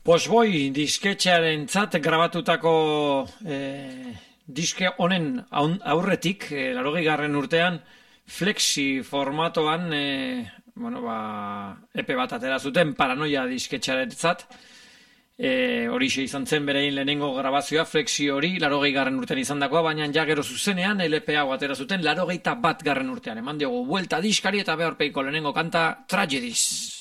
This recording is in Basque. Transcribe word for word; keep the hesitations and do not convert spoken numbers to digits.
Pues boi, disketxearen zat grabatutako eh, diske honen aurretik, eh, larogei garren urtean, flexi formatoan, eh, bueno, ba, epe bat atera zuten paranoia disketxearen zat, e, horixe izan zen berein lehenengo grabazioa, flexi hori, larogei garren urtean izan dakoa, baina ja gero zuzenean, L P hau atera zuten, larogeita bat garren urtean, eman diogu, buelta diskari eta behorpeiko lehenengo kanta, Tragedies.